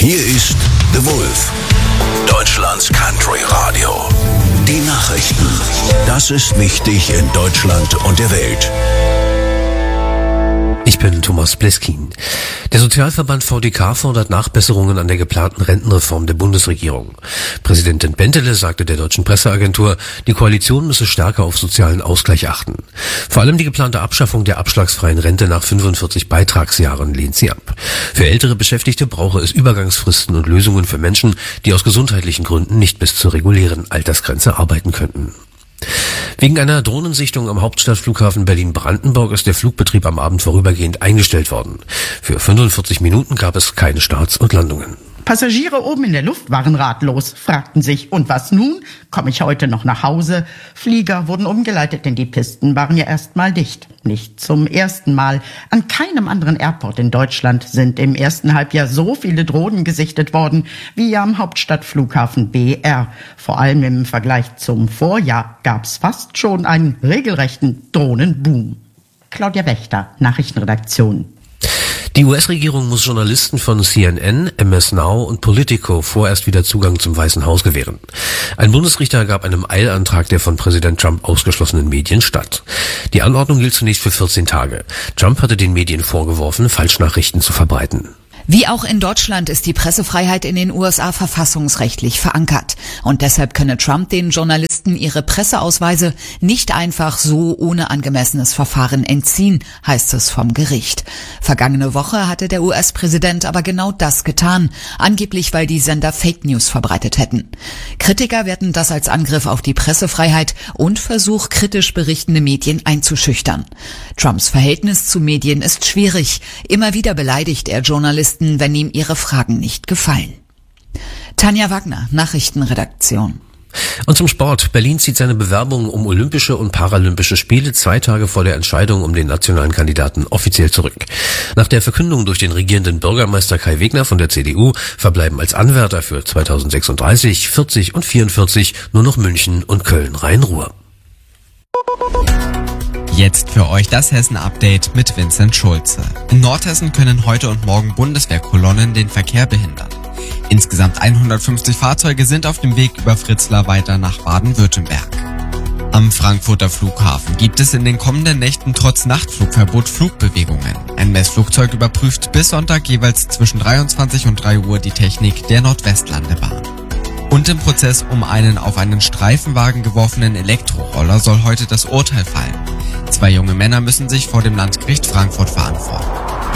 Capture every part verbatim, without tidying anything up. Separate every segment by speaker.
Speaker 1: Hier ist The Wolf, Deutschlands Country Radio. Die Nachrichten. Das ist wichtig in Deutschland und der Welt.
Speaker 2: Ich bin Thomas Bleskin. Der Sozialverband V D K fordert Nachbesserungen an der geplanten Rentenreform der Bundesregierung. Präsidentin Bentele sagte der deutschen Presseagentur, die Koalition müsse stärker auf sozialen Ausgleich achten. Vor allem die geplante Abschaffung der abschlagsfreien Rente nach fünfundvierzig Beitragsjahren lehnt sie ab. Für ältere Beschäftigte brauche es Übergangsfristen und Lösungen für Menschen, die aus gesundheitlichen Gründen nicht bis zur regulären Altersgrenze arbeiten könnten. Wegen einer Drohnensichtung am Hauptstadtflughafen Berlin-Brandenburg ist der Flugbetrieb am Abend vorübergehend eingestellt worden. Für fünfundvierzig Minuten gab es keine Starts und Landungen.
Speaker 3: Passagiere oben in der Luft waren ratlos, fragten sich, und was nun? Komme ich heute noch nach Hause? Flieger wurden umgeleitet, denn die Pisten waren ja erstmal dicht. Nicht zum ersten Mal. An keinem anderen Airport in Deutschland sind im ersten Halbjahr so viele Drohnen gesichtet worden wie am Hauptstadtflughafen B R. Vor allem im Vergleich zum Vorjahr gab es fast schon einen regelrechten Drohnenboom. Claudia Wächter, Nachrichtenredaktion.
Speaker 2: Die U S-Regierung muss Journalisten von C N N, M S Now und Politico vorerst wieder Zugang zum Weißen Haus gewähren. Ein Bundesrichter gab einem Eilantrag der von Präsident Trump ausgeschlossenen Medien statt. Die Anordnung gilt zunächst für vierzehn Tage. Trump hatte den Medien vorgeworfen, Falschnachrichten zu verbreiten.
Speaker 4: Wie auch in Deutschland ist die Pressefreiheit in den U S A verfassungsrechtlich verankert. Und deshalb könne Trump den Journalisten ihre Presseausweise nicht einfach so ohne angemessenes Verfahren entziehen, heißt es vom Gericht. Vergangene Woche hatte der U S-Präsident aber genau das getan, angeblich weil die Sender Fake News verbreitet hätten. Kritiker werten das als Angriff auf die Pressefreiheit und Versuch, kritisch berichtende Medien einzuschüchtern. Trumps Verhältnis zu Medien ist schwierig. Immer wieder beleidigt er Journalisten, wenn ihm ihre Fragen nicht gefallen. Tanja Wagner, Nachrichtenredaktion.
Speaker 2: Und zum Sport. Berlin zieht seine Bewerbung um Olympische und Paralympische Spiele zwei Tage vor der Entscheidung um den nationalen Kandidaten offiziell zurück. Nach der Verkündung durch den regierenden Bürgermeister Kai Wegner von der C D U verbleiben als Anwärter für zweitausendsechsunddreißig, vierzig und vierundvierzig nur noch München und Köln-Rhein-Ruhr.
Speaker 5: Jetzt für euch das Hessen-Update mit Vincent Schulze. In Nordhessen können heute und morgen Bundeswehrkolonnen den Verkehr behindern. Insgesamt hundertfünfzig Fahrzeuge sind auf dem Weg über Fritzlar weiter nach Baden-Württemberg. Am Frankfurter Flughafen gibt es in den kommenden Nächten trotz Nachtflugverbot Flugbewegungen. Ein Messflugzeug überprüft bis Sonntag jeweils zwischen dreiundzwanzig und drei Uhr die Technik der Nordwestlandebahn. Und im Prozess um einen auf einen Streifenwagen geworfenen Elektroroller soll heute das Urteil fallen. Zwei junge Männer müssen sich vor dem Landgericht Frankfurt verantworten.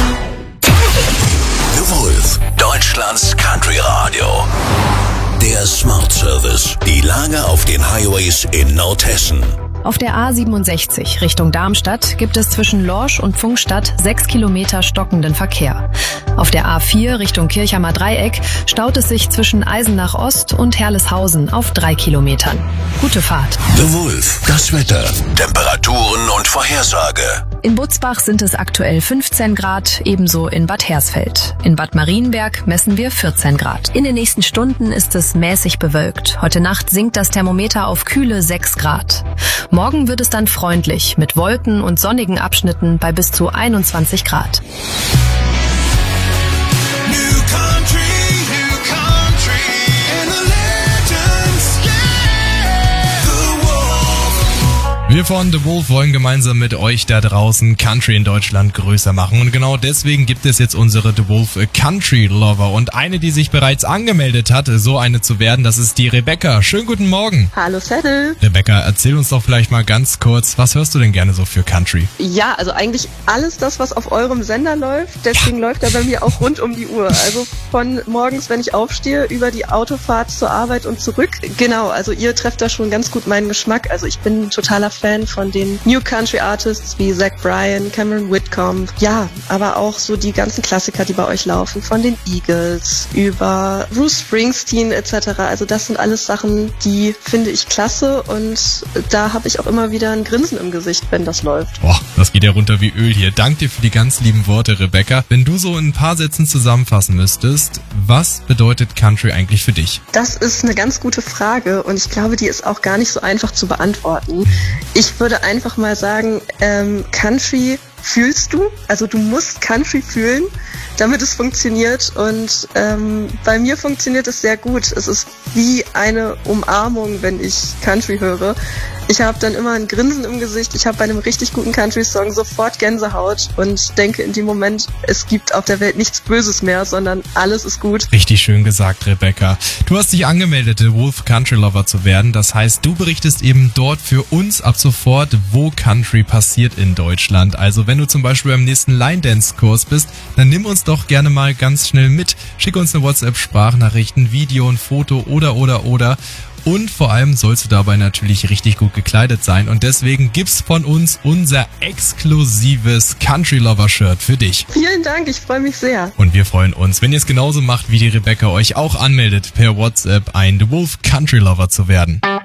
Speaker 1: The Wolf, Deutschlands Country Radio. Der Smart Service. Die Lage auf den Highways in Nordhessen.
Speaker 6: Auf der A siebenundsechzig Richtung Darmstadt gibt es zwischen Lorsch und Pfungstadt sechs Kilometer stockenden Verkehr. Auf der A vier Richtung Kirchheimer Dreieck staut es sich zwischen Eisenach Ost und Herleshausen auf drei Kilometern. Gute Fahrt.
Speaker 1: The Wolf, das Wetter, Temperaturen und Vorhersage.
Speaker 6: In Butzbach sind es aktuell fünfzehn Grad, ebenso in Bad Hersfeld. In Bad Marienberg messen wir vierzehn Grad. In den nächsten Stunden ist es mäßig bewölkt. Heute Nacht sinkt das Thermometer auf kühle sechs Grad. Morgen wird es dann freundlich mit Wolken und sonnigen Abschnitten bei bis zu einundzwanzig Grad.
Speaker 7: Wir von The Wolf wollen gemeinsam mit euch da draußen Country in Deutschland größer machen. Und genau deswegen gibt es jetzt unsere The Wolf Country Lover. Und eine, die sich bereits angemeldet hat, so eine zu werden, das ist die Rebecca. Schönen guten Morgen.
Speaker 8: Hallo Cedel.
Speaker 7: Rebecca, erzähl uns doch vielleicht mal ganz kurz, was hörst du denn gerne so für Country?
Speaker 8: Ja, also eigentlich alles das, was auf eurem Sender läuft. Deswegen ja. läuft er bei mir auch rund um die Uhr. Also von morgens, wenn ich aufstehe, über die Autofahrt zur Arbeit und zurück. Genau, also ihr trefft da schon ganz gut meinen Geschmack. Also ich bin totaler Fan von den New Country Artists wie Zach Bryan, Cameron Whitcomb, ja, aber auch so die ganzen Klassiker, die bei euch laufen, von den Eagles über Bruce Springsteen et cetera. Also das sind alles Sachen, die finde ich klasse und da habe ich auch immer wieder ein Grinsen im Gesicht, wenn das läuft.
Speaker 7: Boah, das geht ja runter wie Öl hier. Dank dir für die ganz lieben Worte, Rebecca. Wenn du so in ein paar Sätzen zusammenfassen müsstest, was bedeutet Country eigentlich für dich?
Speaker 8: Das ist eine ganz gute Frage und ich glaube, die ist auch gar nicht so einfach zu beantworten. Ich würde einfach mal sagen, ähm, Country fühlst du, also du musst Country fühlen, damit es funktioniert. Und ähm, bei mir funktioniert es sehr gut. Es ist wie eine Umarmung, wenn ich Country höre. Ich habe dann immer ein Grinsen im Gesicht. Ich habe bei einem richtig guten Country-Song sofort Gänsehaut und denke in dem Moment, es gibt auf der Welt nichts Böses mehr, sondern alles ist gut.
Speaker 7: Richtig schön gesagt, Rebecca. Du hast dich angemeldet, The Wolf Country Lover zu werden. Das heißt, du berichtest eben dort für uns ab sofort, wo Country passiert in Deutschland. Also wenn du zum Beispiel beim nächsten Line-Dance-Kurs bist, dann nimm uns doch gerne mal ganz schnell mit. Schick uns eine WhatsApp-Sprachnachricht, ein Video, ein Foto oder, oder, oder. Und vor allem sollst du dabei natürlich richtig gut gekleidet sein. Und deswegen gibt's von uns unser exklusives Country Lover Shirt für dich.
Speaker 8: Vielen Dank, ich freue mich sehr.
Speaker 7: Und wir freuen uns, wenn ihr es genauso macht wie die Rebecca, euch auch anmeldet, per WhatsApp ein The Wolf Country Lover zu werden.